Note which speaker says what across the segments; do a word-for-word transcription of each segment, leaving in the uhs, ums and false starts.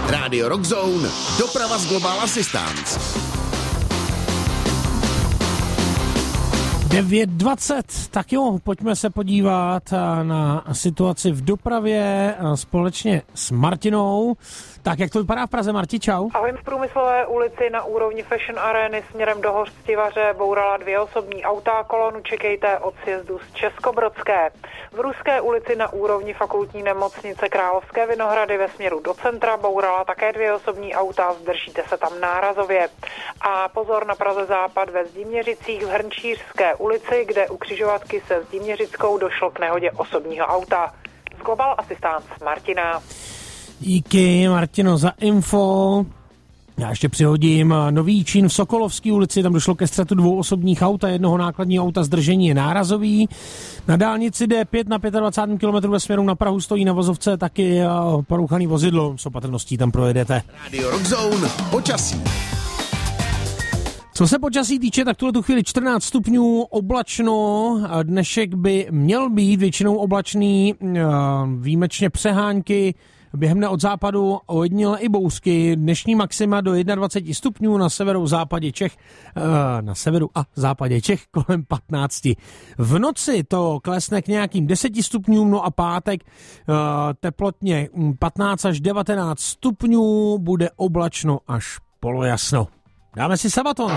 Speaker 1: Rádio Rockzone, doprava z Global Assistance.
Speaker 2: devět dvacet, tak jo, pojďme se podívat na situaci v dopravě společně s Martinou. Tak jak to vypadá v Praze, Marti, čau.
Speaker 3: Ahoj, v Průmyslové ulici na úrovni Fashion Areny směrem do Hořtivaře bourala dvě osobní auta, kolonu čekejte od sjezdu z Českobrodské. V Ruské ulici na úrovni Fakultní nemocnice Královské Vinohrady ve směru do centra bourala také dvě osobní auta, zdržíte se tam nárazově. A pozor na Praze západ ve Zdíměřicích v Hrnčířské ulici, kde u křižovatky se Zdíměřickou došlo k nehodě osobního auta. Z Global Assistance Martina.
Speaker 2: Díky, Martino, za info. Já ještě přihodím Nový Čín v Sokolovské ulici, tam došlo ke střetu dvou osobních aut a jednoho nákladního auta, zdržení je nárazový. Na dálnici D pět na dvacátém pátém kilometru ve směru na Prahu stojí na vozovce taky porouchaný vozidlo, s opatrností tam projedete.
Speaker 1: Radio Rockzone, počasí.
Speaker 2: Co se počasí týče, tak tuhle tu chvíli čtrnáct stupňů, oblačno, dnešek by měl být většinou oblačný, výjimečně přehánky, během dne od západu ojediněle i bouřky, dnešní maxima do dvacet jedna stupňů, na severu západě Čech, na severu a západě Čech kolem patnáct. V noci to klesne k nějakým deseti stupňům, no a pátek teplotně patnáct až devatenáct stupňů, bude oblačno až polojasno. Dáme si Sabaton.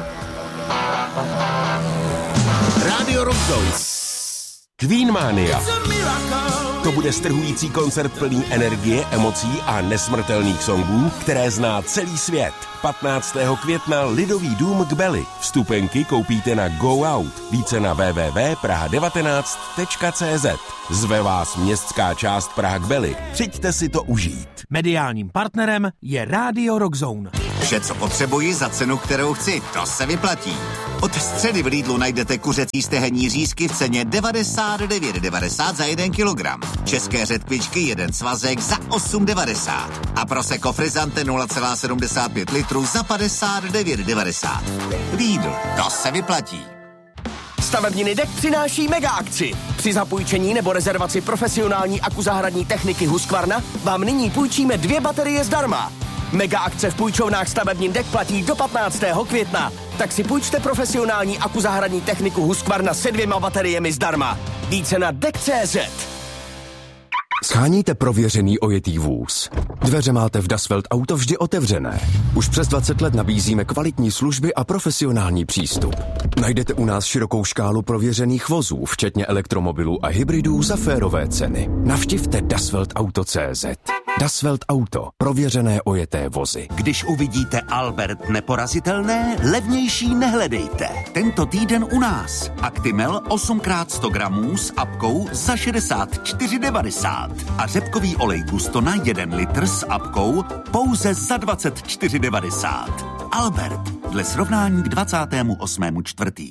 Speaker 1: Radio Rockzone.
Speaker 4: Queenmania. To bude strhující koncert plný energie, emocí a nesmrtelných songů, které zná celý svět. patnáctého května Lidový dům k Beli. Vstupenky koupíte na Go Out. Více na w w w tečka praha devatenáct tečka cé zet. Zve vás městská část Praha k Beli. Přijďte si to užít.
Speaker 2: Mediálním partnerem je Radio Rockzone.
Speaker 5: Vše, co potřebuji za cenu, kterou chci, to se vyplatí. Od středy v Lidlu najdete kuřecí stehenní řízky v ceně devadesát devět devadesát za jeden kilogram. České řetkvičky jeden svazek za osm devadesát. A Prosecco Frizzante nula celá sedmdesát pět litrů za padesát devět devadesát. Lidl, to se vyplatí.
Speaker 6: Stavebniny D E K přináší mega akci. Při zapůjčení nebo rezervaci profesionální akuzahradní techniky Husqvarna vám nyní půjčíme dvě baterie zdarma. Mega akce v půjčovnách stavebnin D E K platí do patnáctého května. Tak si půjčte profesionální akuzahradní techniku Husqvarna se dvěma bateriemi zdarma. Více na D E K tečka cé zet.
Speaker 7: Sháníte prověřený ojetý vůz. Dveře máte v Dasvelt Auto vždy otevřené. Už přes dvacet let nabízíme kvalitní služby a profesionální přístup. Najdete u nás širokou škálu prověřených vozů, včetně elektromobilů a hybridů za férové ceny. Navštivte dasvelt auto tečka cé zet. Dasvelt Auto. Prověřené ojeté vozy.
Speaker 5: Když uvidíte Albert neporazitelné, levnější nehledejte. Tento týden u nás. Actimel osm krát sto gramů s apkou za šedesát čtyři devadesát. A řepkový olej Gusto na jeden litr s apkou pouze za dvacet čtyři devadesát. Albert, dle srovnání k dvacátému osmému čtvrtý.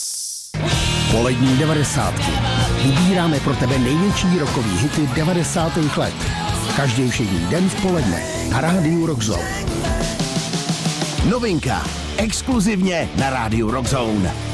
Speaker 8: Polední devadesátky. Vybíráme pro tebe největší rockový hity devadesátých let. Každý všední den v poledne na Rádiu Rockzone.
Speaker 6: Novinka. Exkluzivně na Rádiu Rockzone.